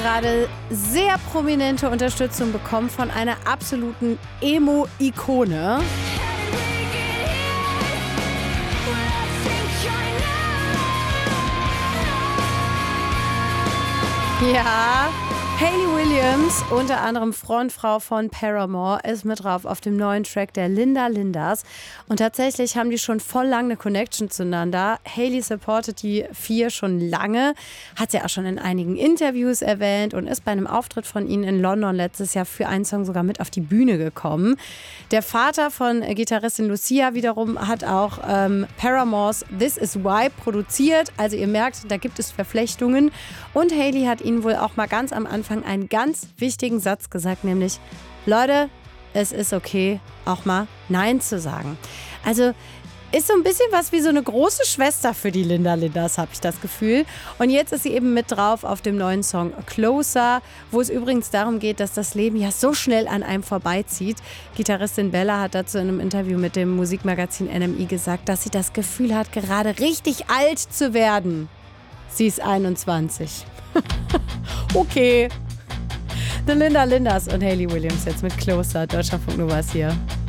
Gerade sehr prominente Unterstützung bekommen von einer absoluten Emo-Ikone. Ja, Hayley Williams, unter anderem Frontfrau von Paramore, ist mit drauf auf dem neuen Track der Linda Lindas. Und tatsächlich haben die schon voll lang eine Connection zueinander. Hayley supportet die 4 schon lange, hat sie auch schon in einigen Interviews erwähnt und ist bei einem Auftritt von ihnen in London letztes Jahr für einen Song sogar mit auf die Bühne gekommen. Der Vater von Gitarristin Lucia wiederum hat auch Paramores This Is Why produziert. Also ihr merkt, da gibt es Verflechtungen. Und Hayley hat ihnen wohl auch mal ganz am Anfang einen ganz wichtigen Satz gesagt, nämlich: Leute, es ist okay, auch mal Nein zu sagen. Also ist so ein bisschen was wie so eine große Schwester für die Linda Lindas, habe ich das Gefühl. Und jetzt ist sie eben mit drauf auf dem neuen Song Closer, wo es übrigens darum geht, dass das Leben ja so schnell an einem vorbeizieht. Gitarristin Bella hat dazu in einem Interview mit dem Musikmagazin NME gesagt, dass sie das Gefühl hat, gerade richtig alt zu werden. Sie ist 21. Okay. The Linda Lindas und Hayley Williams jetzt mit Closer. Deutschlandfunk Nova ist hier.